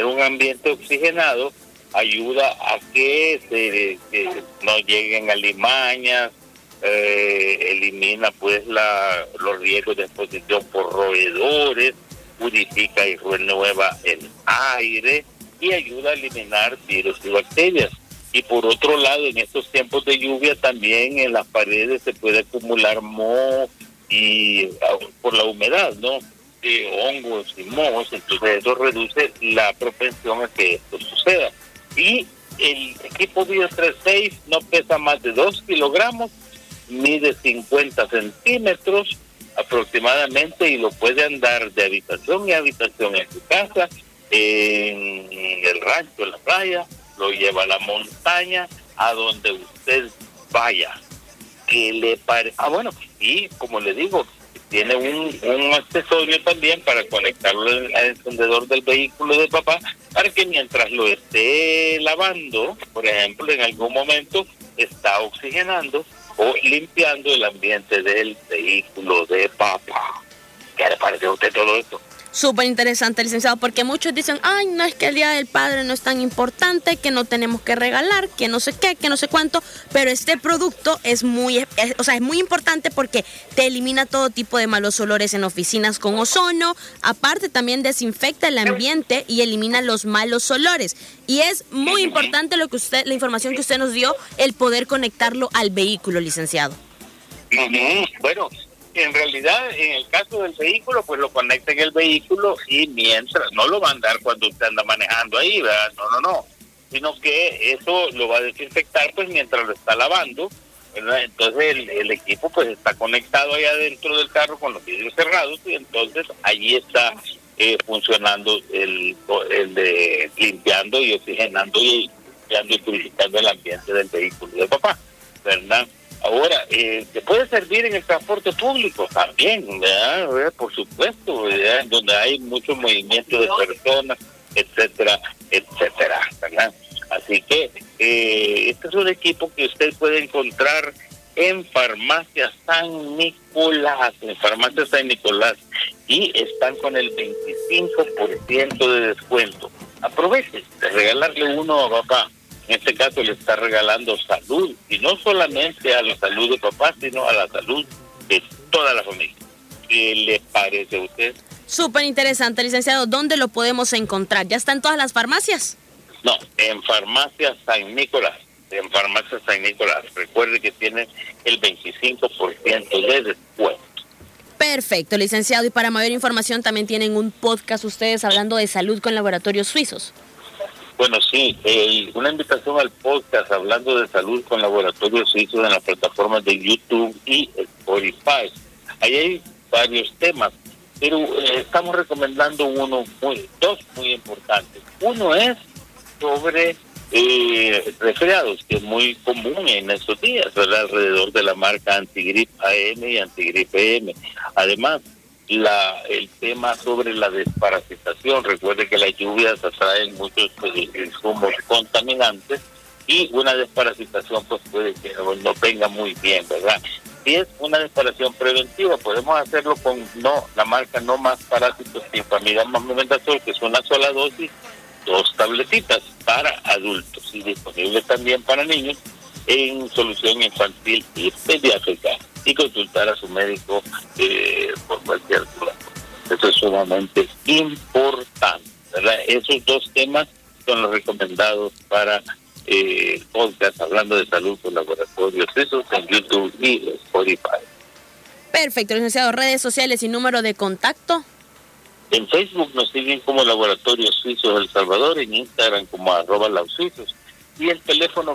un ambiente oxigenado ayuda a que no lleguen alimañas, elimina pues los riesgos de exposición por roedores, purifica y renueva el aire y ayuda a eliminar virus y bacterias. Y por otro lado, en estos tiempos de lluvia también en las paredes se puede acumular moho y por la humedad, ¿no? Hongos y mohos, entonces eso reduce la propensión a que esto suceda. Y el equipo Bio 36 no pesa más de 2 kilogramos, mide 50 centímetros aproximadamente y lo puede andar de habitación y habitación en su casa, en el rancho, en la playa, lo lleva a la montaña, a donde usted vaya. ¿Qué le parece? Bueno, y como le digo, tiene un accesorio también para conectarlo al encendedor del vehículo de papá, para que mientras lo esté lavando, por ejemplo, en algún momento está oxigenando o limpiando el ambiente del vehículo de papá. ¿Qué le parece a usted todo esto? Súper interesante, licenciado, porque muchos dicen, ay, no, es que el Día del Padre no es tan importante, que no tenemos que regalar, que no sé qué, que no sé cuánto, pero este producto es muy importante porque te elimina todo tipo de malos olores en oficinas con ozono, aparte también desinfecta el ambiente y elimina los malos olores. Y es muy importante la información que usted nos dio, el poder conectarlo al vehículo, licenciado. Bueno, en realidad, en el caso del vehículo, pues lo conecta en el vehículo y mientras, no lo va a andar cuando usted anda manejando ahí, ¿verdad? No, sino que eso lo va a desinfectar pues mientras lo está lavando, ¿verdad? Entonces el equipo pues está conectado allá dentro del carro con los vidrios cerrados y entonces allí está funcionando el de limpiando y oxigenando y limpiando y purificando el ambiente del vehículo de papá, ¿verdad? Ahora, ¿se puede servir en el transporte público? También, ¿verdad? Por supuesto, ¿verdad? Donde hay mucho movimiento de personas, etcétera, ¿verdad? Así que este es un equipo que usted puede encontrar en Farmacia San Nicolás, y están con el 25% de descuento. Aproveche de regalarle uno a papá. En este caso le está regalando salud, y no solamente a la salud de papá, sino a la salud de toda la familia. ¿Qué le parece a usted? Súper interesante, licenciado. ¿Dónde lo podemos encontrar? ¿Ya está en todas las farmacias? No, en Farmacia San Nicolás. Recuerde que tiene el 25% de descuento. Perfecto, licenciado. Y para mayor información también tienen un podcast ustedes hablando de salud con laboratorios suizos. Bueno, sí, una invitación al podcast hablando de salud con laboratorios suizos en las plataformas de YouTube y Spotify. Ahí hay varios temas, pero estamos recomendando dos muy importantes. Uno es sobre resfriados, que es muy común en estos días, ¿verdad? Alrededor de la marca Antigrip AM y Antigrip PM. Además, el tema sobre la desparasitación. Recuerde que las lluvias atraen muchos insumos contaminantes y una desparasitación pues puede que no venga muy bien, ¿verdad? Si es una desparasitación preventiva, podemos hacerlo con la marca No Más Parásitos Infamigama Mebendazol, que es una sola dosis, 2 tabletitas para adultos y disponible también para niños en solución infantil y pediátrica, y consultar a su médico por cualquier duda. Eso es sumamente importante, ¿verdad? Esos 2 temas son los recomendados para podcast hablando de salud con laboratorios suizos en YouTube y Spotify. Perfecto, licenciado. Redes sociales y número de contacto. En Facebook nos siguen como Laboratorios Suizos El Salvador, en Instagram como @lausuizos. Y el teléfono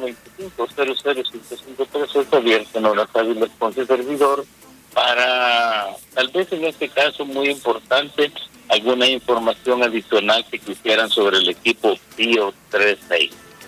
2500-553 abierto en horas hábiles con su servidor para, tal vez en este caso muy importante, alguna información adicional que quisieran sobre el equipo Bio 36.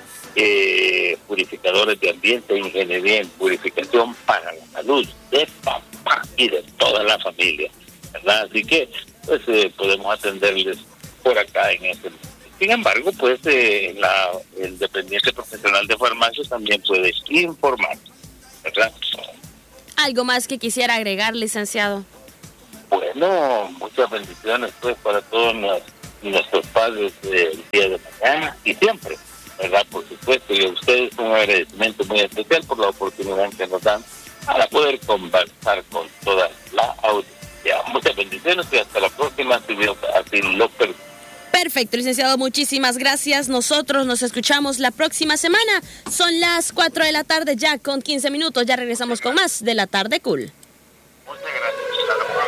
Purificadores de ambiente, ingeniería en purificación para la salud de papá y de toda la familia, ¿verdad? Así que pues podemos atenderles por acá en este momento. Sin embargo, pues el dependiente profesional de farmacia también puede informar, ¿verdad? ¿Algo más que quisiera agregar, licenciado? Bueno, muchas bendiciones pues para todos nuestros padres el día de mañana y siempre, ¿verdad? Por supuesto, y a ustedes un agradecimiento muy especial por la oportunidad que nos dan para poder conversar con toda la audiencia. Muchas bendiciones y hasta la próxima, si Dios así lo permite. Perfecto, licenciado, muchísimas gracias. Nosotros nos escuchamos la próxima semana. Son las 4 de la tarde ya con 15 minutos. Ya regresamos con más de La Tarde Cool.